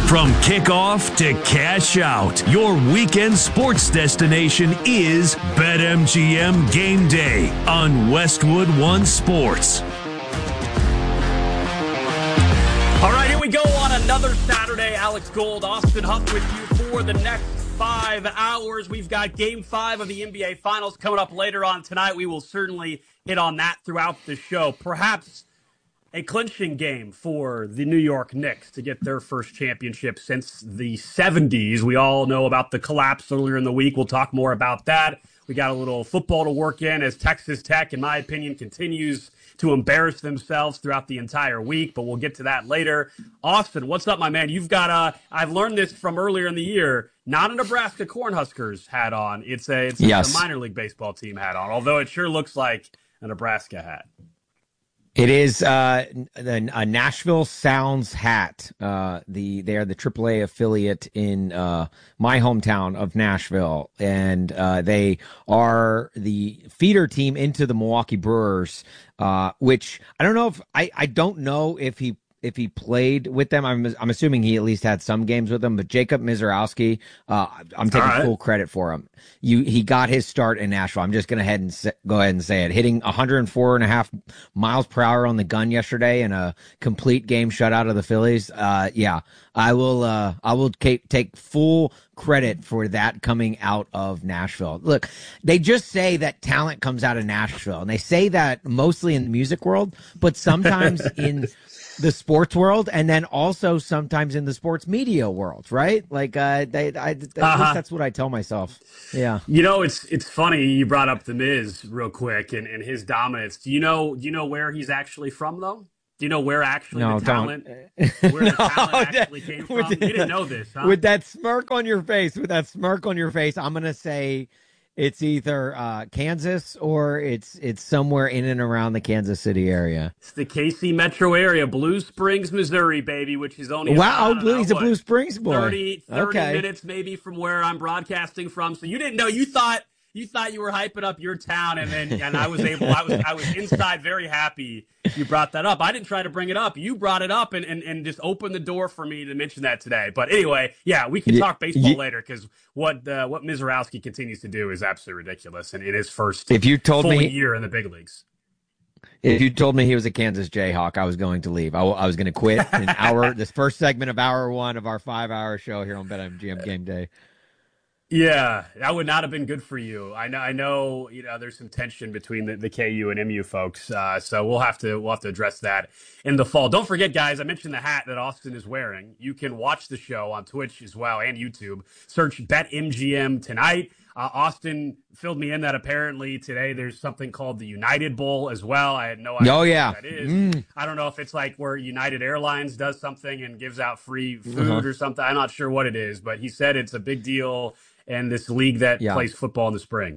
From kickoff to cash out, your weekend sports destination is BetMGM Game Day on Westwood One Sports. All right, here we go on another Saturday. Alex Gold, Austin Huff with you for the next 5 hours. We've got Game 5 of the NBA Finals coming up later on tonight. We will certainly hit on that throughout the show. Perhaps a clinching game for the New York Knicks to get their first championship since the 70s. We all know about the collapse earlier in the week. We'll talk more about that. We got a little football to work in as Texas Tech, in my opinion, continues to embarrass themselves throughout the entire week, but we'll get to that later. Austin, what's up, my man? You've got I've learned this from earlier in the year, not a Nebraska Cornhuskers hat on. It's a minor league baseball team hat on, although it sure looks like a Nebraska hat. It is a Nashville Sounds hat. They are the AAA affiliate in my hometown of Nashville, and they are the feeder team into the Milwaukee Brewers. Which I don't know if I don't know if he played with them. I'm assuming he at least had some games with them. But Jacob Mizorowski, I'm taking full credit for him. He got his start in Nashville. I'm just going to go ahead and say it. Hitting 104.5 miles per hour on the gun yesterday in a complete game shutout of the Phillies. I will take full credit for that coming out of Nashville. Look, they just say that talent comes out of Nashville, and they say that mostly in the music world, but sometimes in the sports world, and then also sometimes in the sports media world, right? Like, at least that's what I tell myself. Yeah. You know, it's funny you brought up the Miz real quick and his dominance. Do you know where he's actually from though? Do you know where actually the talent actually came from? You didn't know this, huh? With that smirk on your face, I'm gonna say it's either Kansas or it's somewhere in and around the Kansas City area. It's the KC metro area, Blue Springs, Missouri, baby, which is only he's a Blue Springs boy. 30 minutes maybe from where I'm broadcasting from. So you didn't know. You thought you were hyping up your town, and I was inside very happy you brought that up. I didn't try to bring it up. You brought it up and just opened the door for me to mention that today. But anyway, yeah, we can talk baseball later because what Mizorowski continues to do is absolutely ridiculous. And in his first full year in the big leagues. If you told me he was a Kansas Jayhawk, I was going to leave. I was going to quit this first segment of hour one of our 5-hour show here on BetMGM Game Day. Yeah, that would not have been good for you. I know. There's some tension between the KU and MU folks, so we'll have to address that in the fall. Don't forget, guys, I mentioned the hat that Austin is wearing. You can watch the show on Twitch as well and YouTube. Search BetMGM tonight. Austin filled me in that apparently today there's something called the United Bowl as well. I had no idea what that is. I don't know if it's like where United Airlines does something and gives out free food or something. I'm not sure what it is, but he said it's a big deal in this league that plays football in the spring.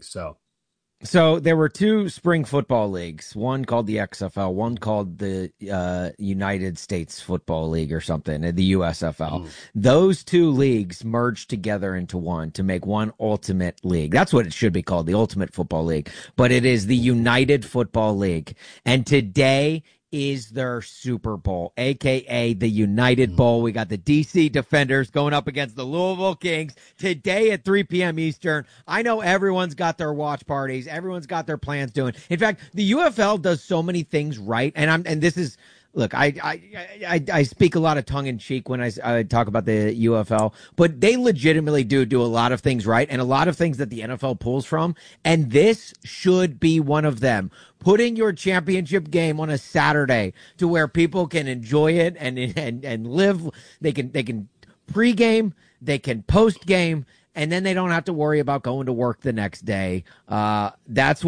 So there were two spring football leagues, one called the XFL, one called the United States Football League or something, the USFL. Those two leagues merged together into one to make one ultimate league. That's what it should be called, the Ultimate Football League. But it is the United Football League. And today is their Super Bowl, a.k.a. the United Bowl. We got the D.C. Defenders going up against the Louisville Kings today at 3 p.m. Eastern. I know everyone's got their watch parties. Everyone's got their plans doing. In fact, the UFL does so many things right, and this is – look, I speak a lot of tongue in cheek when I talk about the UFL, but they legitimately do a lot of things right and a lot of things that the NFL pulls from. And this should be one of them. Putting your championship game on a Saturday to where people can enjoy it and live. They can pregame, they can postgame, and then they don't have to worry about going to work the next day. That's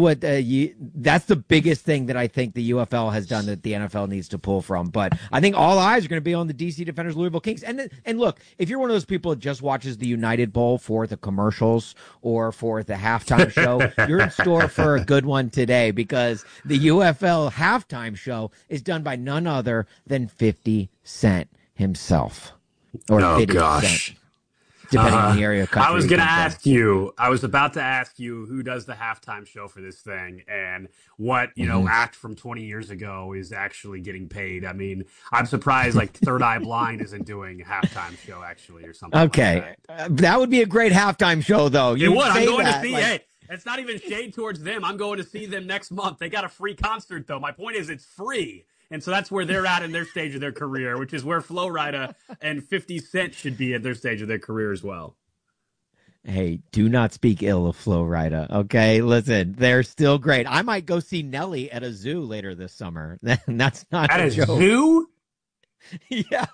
the biggest thing that I think the UFL has done that the NFL needs to pull from. But I think all eyes are going to be on the DC Defenders, Louisville Kings. And look, if you're one of those people that just watches the United Bowl for the commercials or for the halftime show, you're in store for a good one today because the UFL halftime show is done by none other than 50 Cent himself. Or 50 Cent. depending on the area of country. I was about to ask you who does the halftime show for this thing and what, act from 20 years ago is actually getting paid. I mean, I'm surprised like Third Eye Blind isn't doing a halftime show actually or something. Okay. Like that would be a great halftime show though. It would. I'm going to see, hey, it's not even shade towards them. I'm going to see them next month. They got a free concert though. My point is it's free. And so that's where they're at in their stage of their career, which is where Flo Rida and 50 Cent should be at their stage of their career as well. Hey, do not speak ill of Flo Rida, okay? Listen, they're still great. I might go see Nelly at a zoo later this summer. That's not at a joke. Zoo? Yeah.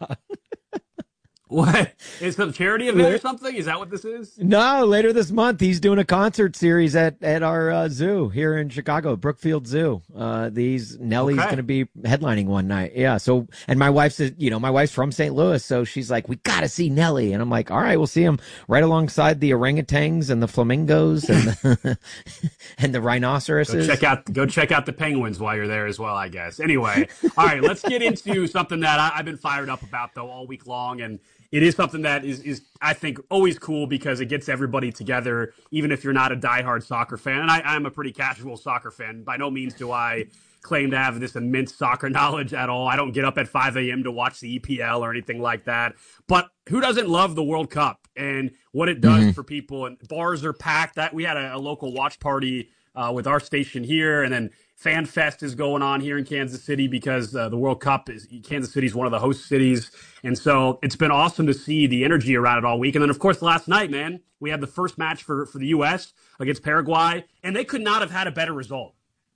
What? Is some charity event or something? Is that what this is? No, later this month he's doing a concert series at our zoo here in Chicago, Brookfield Zoo. Nelly's going to be headlining one night. Yeah. So, and my wife's from St. Louis, so she's like, we got to see Nelly, and I'm like, all right, we'll see him right alongside the orangutans and the flamingos and the, and the rhinoceroses. Go check out the penguins while you're there as well, I guess. Anyway, all right, let's get into something that I've been fired up about though all week long, and it is something that is, I think, always cool because it gets everybody together, even if you're not a diehard soccer fan. And I'm a pretty casual soccer fan. By no means do I claim to have this immense soccer knowledge at all. I don't get up at 5 a.m. to watch the EPL or anything like that. But who doesn't love the World Cup and what it does for people? And bars are packed. We had a local watch party with our station here, and then Fan Fest is going on here in Kansas City because the World Cup Kansas City is one of the host cities. And so it's been awesome to see the energy around it all week. And then, of course, last night, man, we had the first match for the U.S. against Paraguay, and they could not have had a better result.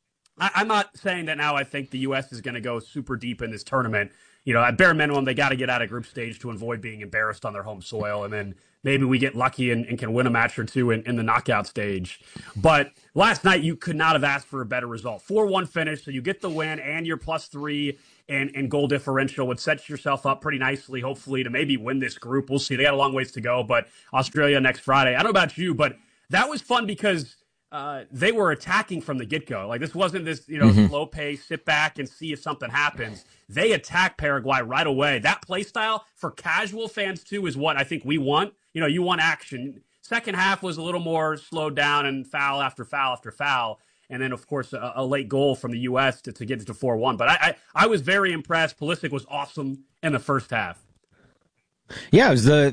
I'm not saying that now I think the U.S. is going to go super deep in this tournament. At bare minimum, they got to get out of group stage to avoid being embarrassed on their home soil. And then maybe we get lucky and can win a match or two in the knockout stage. But last night, you could not have asked for a better result. 4-1 finish, so you get the win and your +3 and goal differential, which sets yourself up pretty nicely, hopefully, to maybe win this group. We'll see. They got a long ways to go, but Australia next Friday. I don't know about you, but that was fun because they were attacking from the get-go. Like, this wasn't this, slow pace, sit back and see if something happens. They attacked Paraguay right away. That play style for casual fans, too, is what I think we want. You want action. Second half was a little more slowed down and foul after foul after foul. And then, of course, a late goal from the U.S. to get it to 4-1. But I was very impressed. Pulisic was awesome in the first half. Yeah, it was the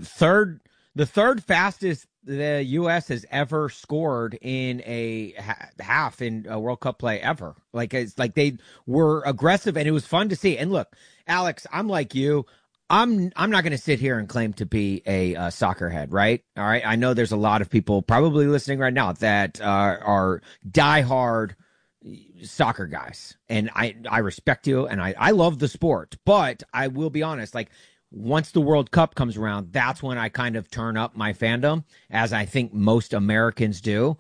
third fastest the U.S. has ever scored in a half in a World Cup play ever. It's like they were aggressive, and it was fun to see. And look, Alex, I'm like you. I'm not going to sit here and claim to be a soccer head, right? All right. I know there's a lot of people probably listening right now that are diehard soccer guys, and I respect you, and I love the sport. But I will be honest, once the World Cup comes around, that's when I kind of turn up my fandom, as I think most Americans do.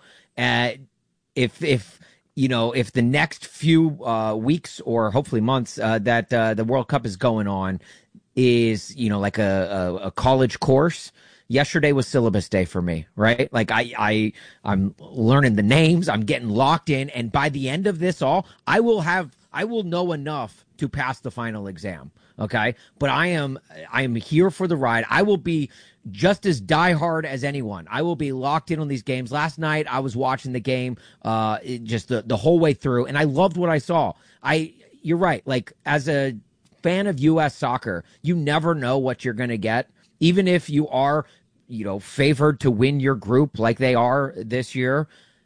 If the next few weeks or hopefully months that the World Cup is going on is, like a college course. Yesterday was syllabus day for me, right? I'm learning the names, I'm getting locked in, and by the end of this all, I will know enough to pass the final exam. Okay. But I am here for the ride. I will be just as diehard as anyone. I will be locked in on these games. Last night I was watching the game just the whole way through, and I loved what I saw. You're right. As a fan of U.S. soccer, you never know what you're going to get. Even if you are, favored to win your group like they are this year,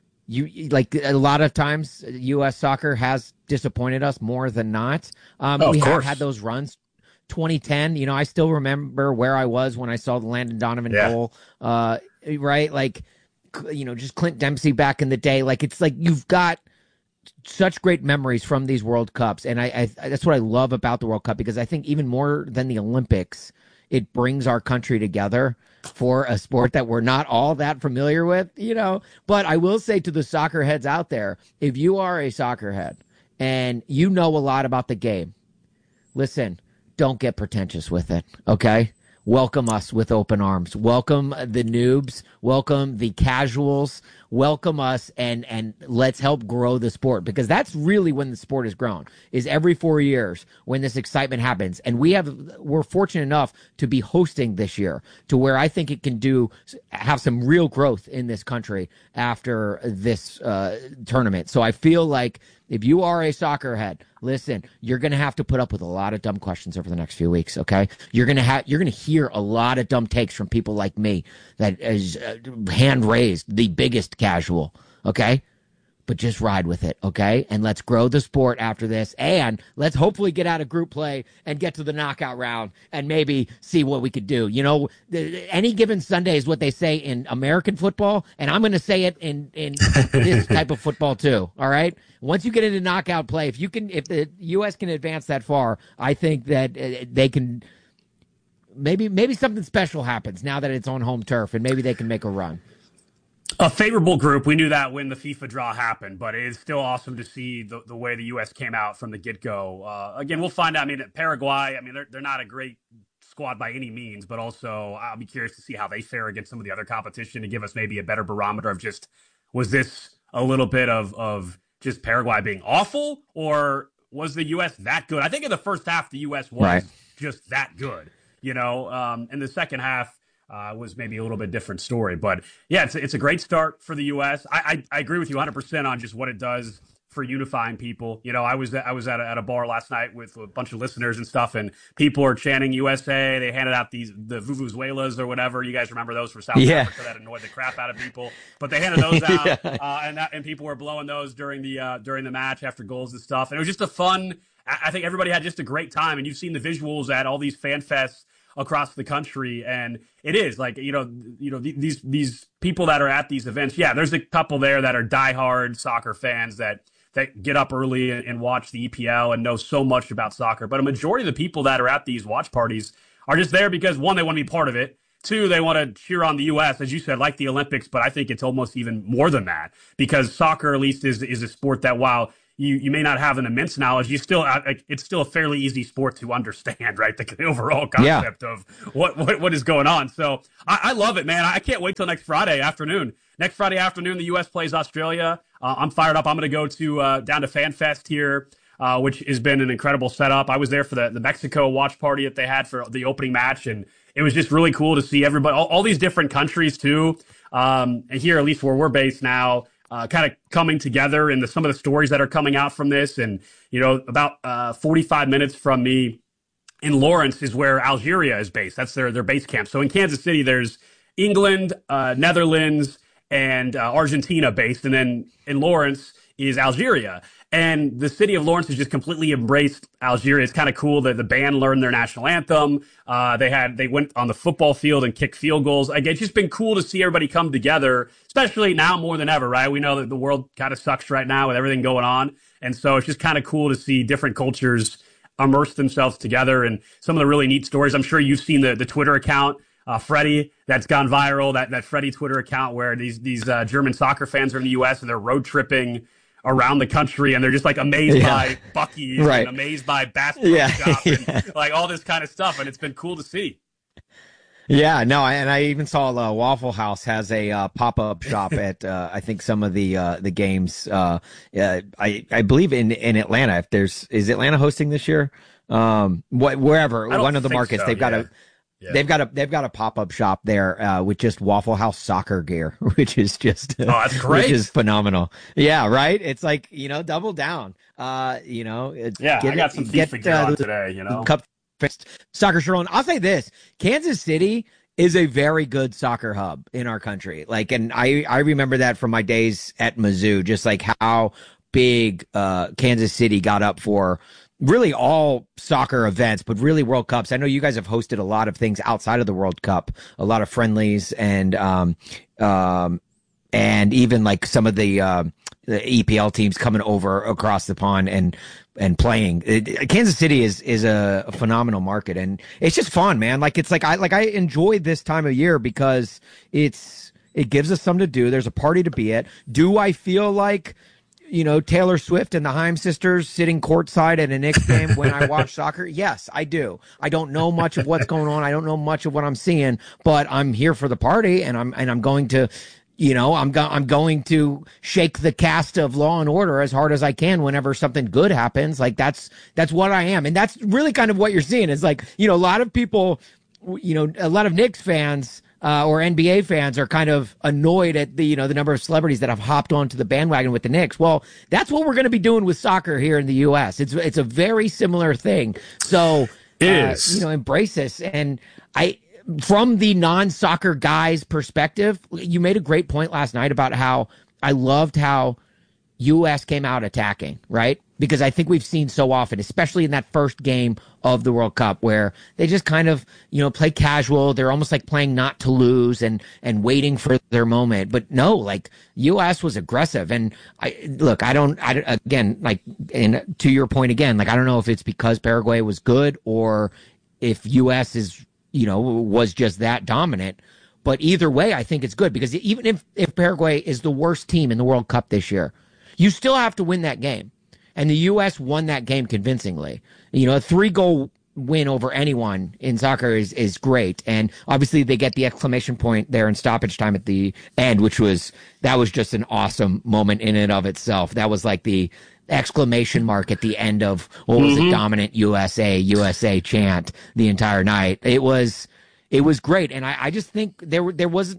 a lot of times U.S. soccer has disappointed us more than not. We have had those runs. 2010, I still remember where I was when I saw the Landon Donovan goal, right? Just Clint Dempsey back in the day. It's like you've got such great memories from these World Cups. And I that's what I love about the World Cup, because I think even more than the Olympics, it brings our country together for a sport that we're not all that familiar with, But I will say to the soccer heads out there, if you are a soccer head and you know a lot about the game, listen, don't get pretentious with it, okay? welcome us with open arms. Welcome the noobs. Welcome the casuals. Welcome us, and let's help grow the sport, because that's really when the sport has grown, is every 4 years when this excitement happens. And we're fortunate enough to be hosting this year, to where I think it can have some real growth in this country after this tournament. So I feel like if you are a soccer head, listen, you're going to have to put up with a lot of dumb questions over the next few weeks, okay? You're going to hear a lot of dumb takes from people like me that is hand raised, the biggest casual, okay? But just ride with it, okay? And let's grow the sport after this, and let's hopefully get out of group play and get to the knockout round and maybe see what we could do. You know, any given Sunday is what they say in American football, and I'm going to say it in this type of football too, all right? Once you get into knockout play, if the U.S. can advance that far, I think that they can maybe something special happens now that it's on home turf, and maybe they can make a run. A favorable group. We knew that when the FIFA draw happened, but it is still awesome to see the way the U.S. came out from the get-go. Again, we'll find out. I mean, Paraguay, they're not a great squad by any means, but also I'll be curious to see how they fare against some of the other competition to give us maybe a better barometer of just, was this a little bit of just Paraguay being awful, or was the U.S. that good? I think in the first half, the U.S. was just that good, you know. In the second half, was maybe a little bit different story. But yeah, it's a great start for the U.S. I agree with you 100% on just what it does for unifying people. You know, I was at a bar last night with a bunch of listeners and stuff, and people are chanting USA. They handed out the vuvuzelas or whatever. You guys remember those for South Africa that annoyed the crap out of people. But they handed those out, and people were blowing those during the match after goals and stuff. And it was just a fun. I think everybody had just a great time. And you've seen the visuals at all these fan fests across the country, and it is like, you know, these people that are at these events. Yeah, there's a couple there that are diehard soccer fans that get up early and watch the EPL and know so much about soccer. But a majority of the people that are at these watch parties are just there because, one, they want to be part of it. Two, they want to cheer on the U.S., as you said, like the Olympics. But I think it's almost even more than that, because soccer, at least, is a sport that, while you may not have an immense knowledge, it's still a fairly easy sport to understand, right? The overall concept of what is going on. So I love it, man. I can't wait till next Friday afternoon. Next Friday afternoon, the U.S. plays Australia. I'm fired up. I'm going to go down to FanFest here, which has been an incredible setup. I was there for the Mexico watch party that they had for the opening match, and it was just really cool to see everybody, all these different countries too. And here, at least where we're based now, kind of coming together, and some of the stories that are coming out from this. And, you know, about 45 minutes from me in Lawrence is where Algeria is based. That's their base camp. So in Kansas City, there's England, Netherlands, and Argentina based. And then in Lawrence is Algeria. And the city of Lawrence has just completely embraced Algeria. It's kind of cool that the band learned their national anthem. They went on the football field and kicked field goals. Again, it's just been cool to see everybody come together, especially now more than ever, right? We know that the world kind of sucks right now with everything going on. And so it's just kind of cool to see different cultures immerse themselves together. And some of the really neat stories, I'm sure you've seen the Twitter account, Freddie, that's gone viral, that Freddie Twitter account where these German soccer fans are in the U.S. and they're road tripping around the country, and they're just like amazed by Buc-ee's and amazed by Bass Pro Shop and like all this kind of stuff, and it's been cool to see. Yeah, no, and I even saw Waffle House has a pop-up shop at I think some of the games. I believe in Atlanta. Is Atlanta hosting this year? Wherever, one of the markets, they've got a. Yeah. They've got a pop-up shop there with just Waffle House soccer gear, which is just that's great. Which is phenomenal. Yeah, right. It's like, you know, double down. I got some FIFA gear on today. You know, Cup soccer shirt on. I'll say this: Kansas City is a very good soccer hub in our country. Like, and I remember that from my days at Mizzou, just like how big Kansas City got up for really all soccer events, but really World Cups. I know you guys have hosted a lot of things outside of the World Cup, a lot of friendlies and even like some of the EPL teams coming over across the pond and playing. Kansas City is a phenomenal market, and it's just fun, man. Like, it's like I enjoy this time of year because it gives us something to do. There's a party to be at. Do I feel like, Taylor Swift and the Haim sisters sitting courtside at a Knicks game when I watch soccer? Yes, I do. I don't know much of what's going on. I don't know much of what I'm seeing, but I'm here for the party, and I'm going to, I'm going to shake the cast of Law and Order as hard as I can whenever something good happens. Like that's what I am, and that's really kind of what you're seeing. It's like, a lot of people, a lot of Knicks fans. Or NBA fans are kind of annoyed at the number of celebrities that have hopped onto the bandwagon with the Knicks. Well, that's what we're going to be doing with soccer here in the U.S. It's a very similar thing. So, embrace this. And from the non-soccer guy's perspective, you made a great point last night about how I loved how U.S. came out attacking, right? Because I think we've seen so often, especially in that first game of the World Cup, where they just kind of, play casual. They're almost like playing not to lose and waiting for their moment. But no, like U.S. was aggressive. And again, like, and to your point again, like, I don't know if it's because Paraguay was good or if U.S. is, was just that dominant. But either way, I think it's good because even if Paraguay is the worst team in the World Cup this year, you still have to win that game. And the U.S. won that game convincingly. A 3-goal win over anyone in soccer is great. And obviously they get the exclamation point there in stoppage time at the end, that was just an awesome moment in and of itself. That was like the exclamation mark at the end of what was a dominant USA chant the entire night. It was great. And I just think there wasn't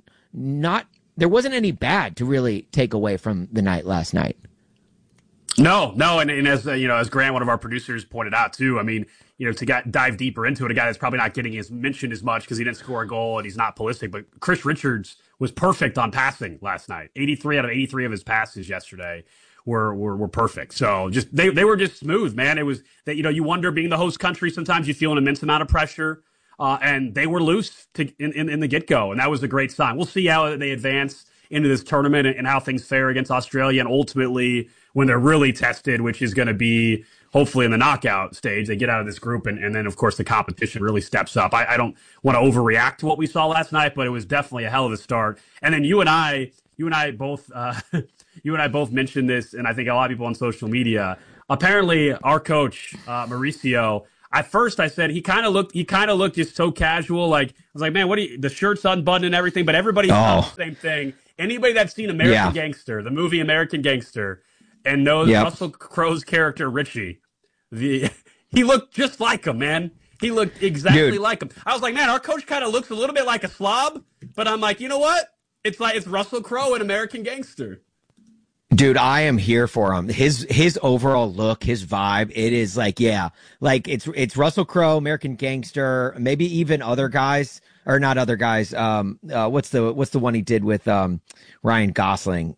any bad to really take away from the night last night. No, and as Grant, one of our producers, pointed out too. I mean, to dive deeper into it, a guy that's probably not getting mentioned as much because he didn't score a goal and he's not Pulisic, but Chris Richards was perfect on passing last night. 83 out of 83 of his passes yesterday were perfect. So just they were just smooth, man. It was that you wonder, being the host country, sometimes you feel an immense amount of pressure, and they were loose in the get go, and that was a great sign. We'll see how they advance into this tournament and how things fare against Australia, and ultimately when they're really tested, which is going to be hopefully in the knockout stage, they get out of this group, and then of course the competition really steps up. I don't want to overreact to what we saw last night, but it was definitely a hell of a start. And then you and I both mentioned this, and I think a lot of people on social media. Apparently, our coach Mauricio. At first, I said he kind of looked just so casual. Like, I was like, man, the shirt's unbuttoned and everything, but everybody's done the same thing. Anybody that's seen American Gangster, the movie American Gangster, and knows Russell Crowe's character Richie, he looked just like him, man. He looked exactly like him. I was like, man, our coach kind of looks a little bit like a slob, but I'm like, you know what? It's Russell Crowe in American Gangster. Dude, I am here for him. His overall look, his vibe, it is like, it's Russell Crowe, American Gangster, maybe even other guys, or not other guys. What's the one he did with Ryan Gosling?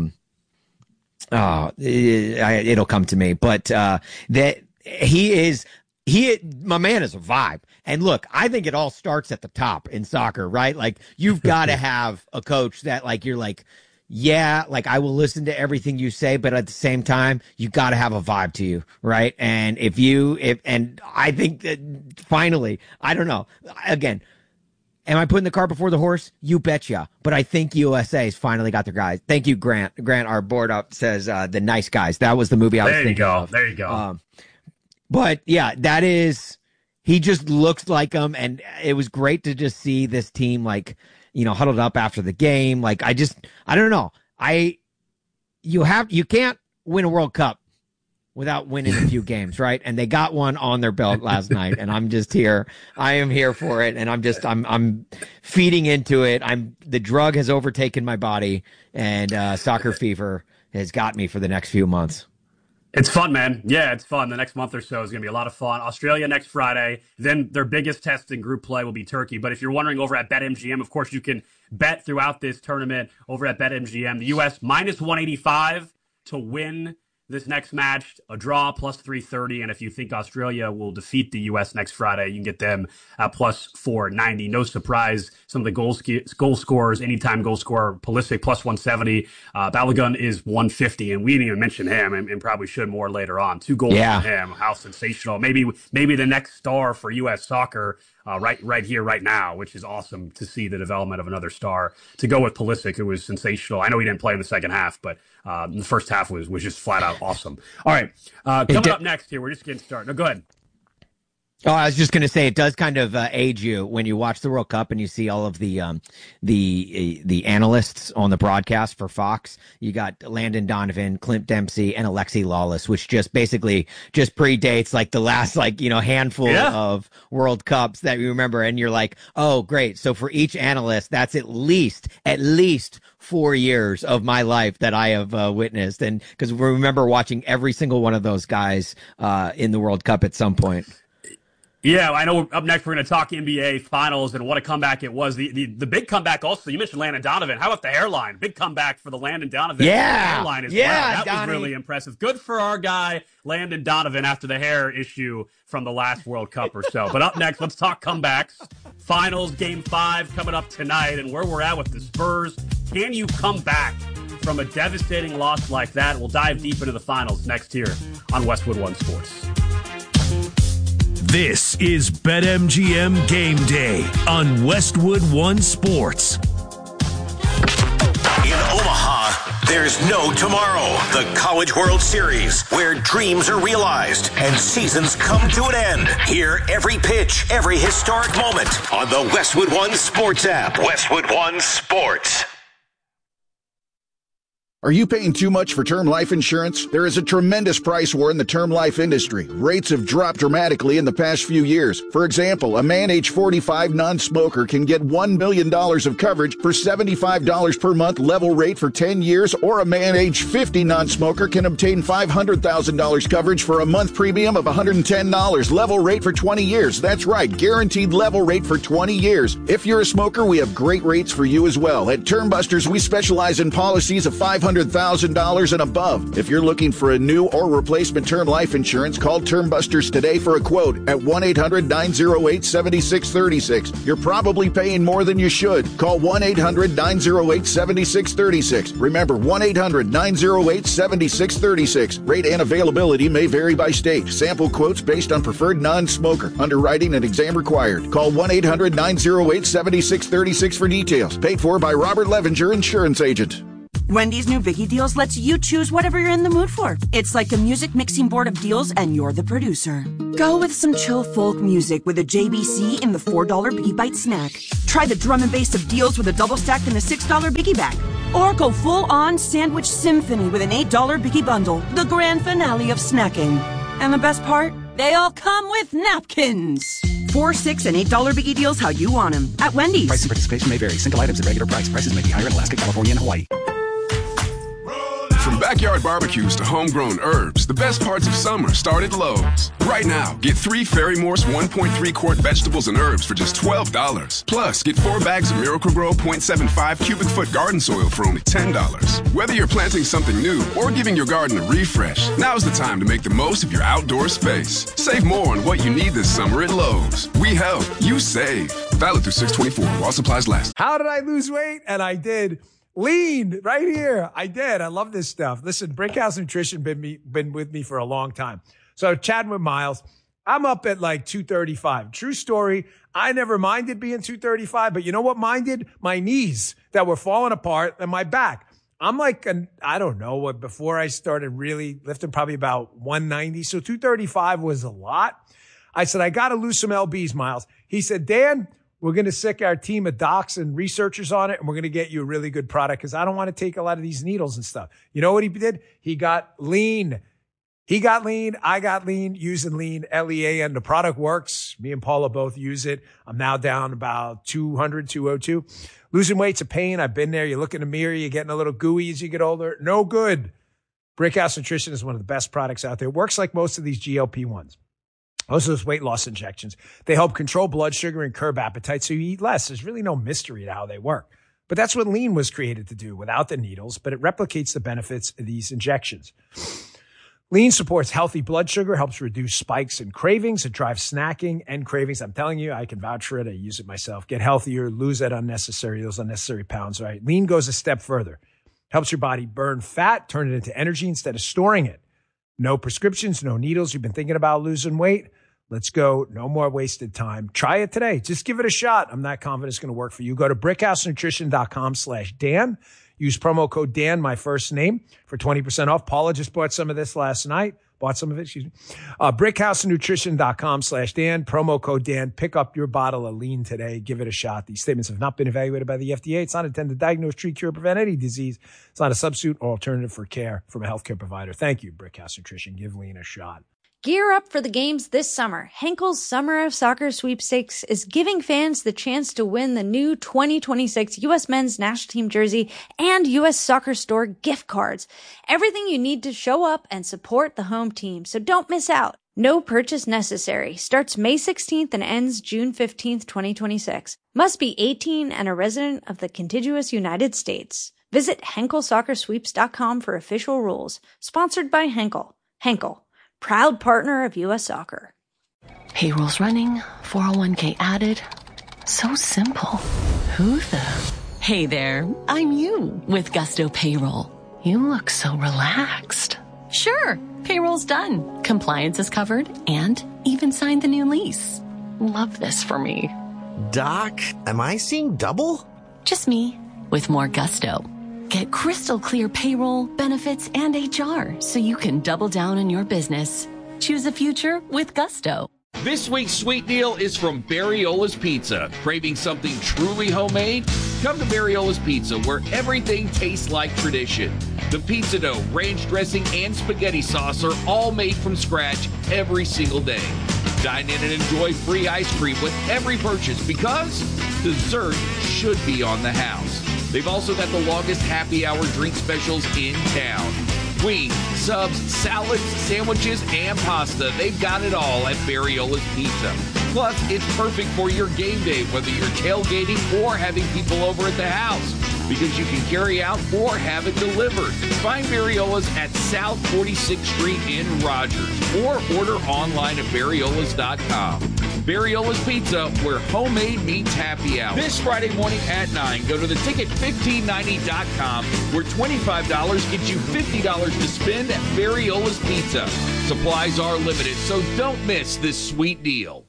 It'll come to me, but that my man is a vibe. And look, I think it all starts at the top in soccer, right? Like, you've got to have a coach that, like, you're like, yeah, like, I will listen to everything you say, but at the same time, you got to have a vibe to you, right? And and I think that finally, I don't know, again, am I putting the cart before the horse? You betcha. But I think USA's finally got their guys. Thank you, Grant. Grant, our board up says The Nice Guys. That was the movie I was thinking of. There you go. But yeah, he just looks like him, and it was great to just see this team, like, huddled up after the game. Like, I don't know. You can't win a World Cup without winning a few games, right? And they got one on their belt last night, and I'm just here. I am here for it, and I'm feeding into it. The drug has overtaken my body, and soccer fever has got me for the next few months. It's fun, man. Yeah, it's fun. The next month or so is going to be a lot of fun. Australia next Friday. Then their biggest test in group play will be Turkey. But if you're wondering, over at BetMGM, of course, you can bet throughout this tournament over at BetMGM. The U.S. -185 to win this next match, a draw plus 330. And if you think Australia will defeat the U.S. next Friday, you can get them at plus 490. No surprise, some of the goal scorers, anytime goal scorer, Pulisic plus 170. Balogun is 150, and we didn't even mention him, and probably should more later on. 2 goals from him. How sensational. Maybe the next star for U.S. soccer right here, right now, which is awesome to see the development of another star. To go with Pulisic, who was sensational. I know he didn't play in the second half, but the first half was just flat out awesome. All right, coming up next here, we're just getting started. No, go ahead. Oh, I was just going to say, it does kind of age you when you watch the World Cup and you see all of the analysts on the broadcast for Fox. You got Landon Donovan, Clint Dempsey, and Alexi Lawless, which just basically just predates like the last handful of World Cups that you remember. And you're like, oh, great. So for each analyst, that's at least 4 years of my life that I have witnessed. And because we remember watching every single one of those guys in the World Cup at some point. Yeah, I know up next we're going to talk NBA Finals and what a comeback it was. The big comeback also, you mentioned Landon Donovan. How about the hairline? Big comeback for the Landon Donovan hairline as well. That was really impressive. Good for our guy, Landon Donovan, after the hair issue from the last World Cup or so. But up next, let's talk comebacks. Finals, Game 5 coming up tonight, and where we're at with the Spurs. Can you come back from a devastating loss like that? We'll dive deep into the finals next here on Westwood One Sports. This is BetMGM Game Day on Westwood One Sports. In Omaha, there's no tomorrow. The College World Series, where dreams are realized and seasons come to an end. Hear every pitch, every historic moment on the Westwood One Sports app. Westwood One Sports. Are you paying too much for term life insurance? There is a tremendous price war in the term life industry. Rates have dropped dramatically in the past few years. For example, a man age 45 non-smoker can get $1 million of coverage for $75 per month level rate for 10 years, or a man age 50 non-smoker can obtain $500,000 coverage for a month premium of $110 level rate for 20 years. That's right, guaranteed level rate for 20 years. If you're a smoker, we have great rates for you as well. At Term Busters, we specialize in policies of $500,000 and above. If you're looking for a new or replacement term life insurance, call Term Busters today for a quote at 1-800-908-7636. You're probably paying more than you should. Call 1-800-908-7636. Remember, 1-800-908-7636. Rate and availability may vary by state. Sample quotes based on preferred non-smoker. Underwriting and exam required. Call 1-800-908-7636 for details. Paid for by Robert Levenger, insurance agent. Wendy's new Biggie Deals lets you choose whatever you're in the mood for. It's like a music mixing board of deals, and you're the producer. Go with some chill folk music with a JBC in the $4 Biggie Bite snack. Try the drum and bass of deals with a double stack in the $6 Biggie bag. Or go full-on sandwich symphony with an $8 Biggie bundle, the grand finale of snacking. And the best part? They all come with napkins. $4, $6, and $8 Biggie Deals how you want them at Wendy's. Price and participation may vary. Single items at regular price. Prices may be higher in Alaska, California, and Hawaii. From backyard barbecues to homegrown herbs, the best parts of summer start at Lowe's. Right now, get 3 Ferry Morse 1.3 quart vegetables and herbs for just $12. Plus, get 4 bags of Miracle-Gro 0.75 cubic foot garden soil for only $10. Whether you're planting something new or giving your garden a refresh, now's the time to make the most of your outdoor space. Save more on what you need this summer at Lowe's. We help, you save. Valid through 6/24 while supplies last. How did I lose weight? And I did. Lean right here. I did. I love this stuff. Listen, Brickhouse Nutrition been with me for a long time. So chatting with Miles, I'm up at like 235. True story. I never minded being 235, but you know what minded? My knees that were falling apart and my back. I'm like, I don't know what, before I started really lifting, probably about 190. So 235 was a lot. I said, I got to lose some LBs, Miles. He said, Dan, we're going to sick our team of docs and researchers on it, and we're going to get you a really good product because I don't want to take a lot of these needles and stuff. You know what he did? He got lean. He got lean. I got lean using lean, LEAN. The product works. Me and Paula both use it. I'm now down about 200, 202. Losing weight's a pain. I've been there. You look in the mirror, you're getting a little gooey as you get older. No good. Brickhouse Nutrition is one of the best products out there. It works like most of these GLP-1s. Most of those weight loss injections, they help control blood sugar and curb appetite so you eat less. There's really no mystery to how they work. But that's what lean was created to do without the needles, but it replicates the benefits of these injections. Lean supports healthy blood sugar, helps reduce spikes and cravings. It drives snacking and cravings. I'm telling you, I can vouch for it. I use it myself. Get healthier, lose those unnecessary pounds, right? Lean goes a step further. Helps your body burn fat, turn it into energy instead of storing it. No prescriptions, no needles. You've been thinking about losing weight? Let's go. No more wasted time. Try it today. Just give it a shot. I'm not confident it's going to work for you. Go to brickhousenutrition.com/Dan. Use promo code Dan, my first name, for 20% off. Paula just bought some of this last night. brickhousenutrition.com/Dan. Promo code Dan. Pick up your bottle of Lean today. Give it a shot. These statements have not been evaluated by the FDA. It's not intended to diagnose, treat, cure, prevent any disease. It's not a substitute or alternative for care from a healthcare provider. Thank you, Brickhouse Nutrition. Give Lean a shot. Gear up for the games this summer. Henkel's Summer of Soccer Sweepstakes is giving fans the chance to win the new 2026 U.S. Men's National Team jersey and U.S. Soccer Store gift cards. Everything you need to show up and support the home team, so don't miss out. No purchase necessary. Starts May 16th and ends June 15th, 2026. Must be 18 and a resident of the contiguous United States. Visit HenkelSoccerSweeps.com for official rules. Sponsored by Henkel. Henkel, proud partner of U.S. Soccer. Payroll's running, 401k added. So simple. Who the? Hey there, I'm you with Gusto Payroll. You look so relaxed. Sure, payroll's done. Compliance is covered and even signed the new lease. Love this for me. Doc, am I seeing double? Just me with more Gusto. Get crystal clear payroll, benefits, and HR so you can double down on your business. Choose a future with Gusto. This week's sweet deal is from Barriola's Pizza. Craving something truly homemade? Come to Barriola's Pizza, where everything tastes like tradition. The pizza dough, ranch dressing, and spaghetti sauce are all made from scratch every single day. Dine in and enjoy free ice cream with every purchase because dessert should be on the house. They've also got the longest happy hour drink specials in town. Wings, subs, salads, sandwiches, and pasta. They've got it all at Barriola's Pizza. Plus, it's perfect for your game day, whether you're tailgating or having people over at the house, because you can carry out or have it delivered. Find Barriola's at South 46th Street in Rogers or order online at barriolas.com. Barriola's Pizza, where homemade meets happy hour. This Friday morning at 9, go to theticket1590.com, where $25 gets you $50 to spend at Barriola's Pizza. Supplies are limited, so don't miss this sweet deal.